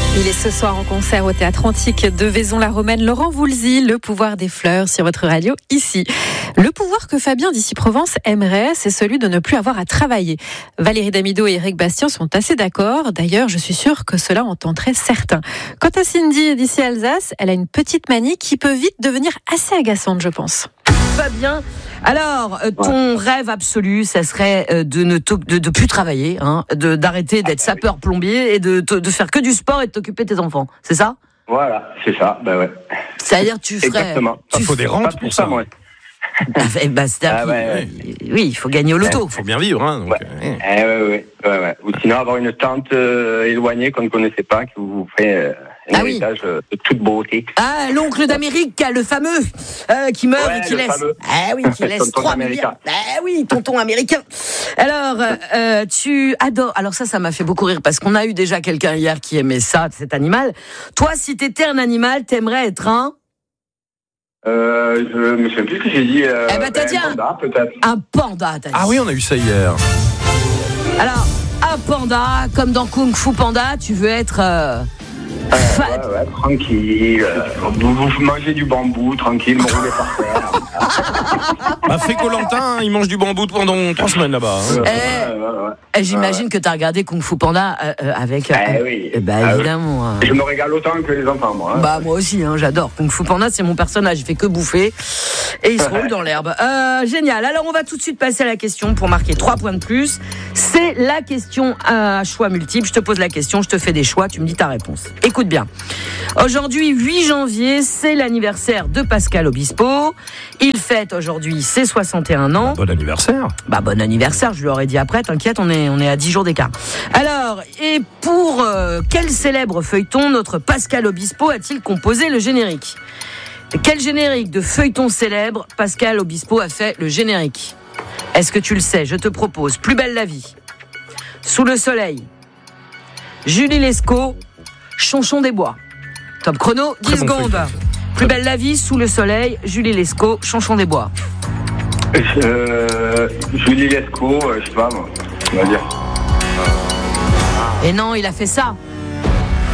Il est ce soir en concert au Théâtre Antique de Vaison-la-Romaine. Laurent Voulzy, Le pouvoir des fleurs sur votre radio ici. Le pouvoir que Fabien d'Issy-Provence aimerait, c'est celui de ne plus avoir à travailler. Valérie Damido et Éric Bastien sont assez d'accord. D'ailleurs, je suis sûre que cela en tenterait certains. Quant à Cindy d'ici Alsace, elle a une petite manie qui peut vite devenir assez agaçante, je pense. Fabien, alors ton rêve absolu, ça serait de plus travailler, d'arrêter d'être sapeur-plombier et de faire que du sport et de t'occuper de tes enfants, c'est ça ? Voilà, c'est ça, ouais. C'est-à-dire tu ferais... Exactement. Il faut des rentes pour ça. Ouais. Oui, il faut gagner au loto. Il faut bien vivre. Donc, ouais. Ou sinon avoir une tante éloignée qu'on ne connaissait pas, qui vous ferait un héritage de toute beauté. Ah, l'oncle d'Amérique, le fameux, qui meurt et qui laisse. Fameux. Ah oui, qui laisse 3 milliards. Ah oui, tonton américain. Alors, tu adores. Alors ça m'a fait beaucoup rire parce qu'on a eu déjà quelqu'un hier qui aimait ça, cet animal. Toi, si t'étais un animal, t'aimerais être un... Je me souviens plus ce que j'ai dit. T'as dit un panda, peut-être. Un panda, t'as dit. Ah oui, on a eu ça hier. Alors, un panda, comme dans Kung Fu Panda, tu veux être... tranquille. Vous mangez du bambou, tranquille, me rouler par terre. Fais Colantin, il mange du bambou pendant 3 semaines là-bas. J'imagine que t'as regardé Kung Fu Panda avec... oui. Évidemment. Je me régale autant que les enfants, moi. Moi aussi, j'adore. Kung Fu Panda, c'est mon personnage. Il fait que bouffer et il se roule dans l'herbe. Génial. Alors, on va tout de suite passer à la question pour marquer 3 points de plus. C'est la question à choix multiple. Je te pose la question, je te fais des choix, tu me dis ta réponse. Écoute bien. Aujourd'hui, 8 janvier, c'est l'anniversaire de Pascal Obispo. Il fête aujourd'hui ses 61 ans. Bon anniversaire. Bon anniversaire, je lui aurais dit après, t'inquiète, on est à 10 jours d'écart. Alors, et pour quel célèbre feuilleton notre Pascal Obispo a-t-il composé le générique ? Quel générique de feuilleton célèbre Pascal Obispo a fait le générique ? Est-ce que tu le sais ? Je te propose Plus belle la vie, Sous le soleil, Julie Lescaut, Chanchon des bois. Top chrono, 10 secondes. Plus belle la vie, Sous le soleil, Julie Lescaut, Chanchon des bois. Julie Lescaut, je sais pas moi, on va dire. Et non, il a fait ça.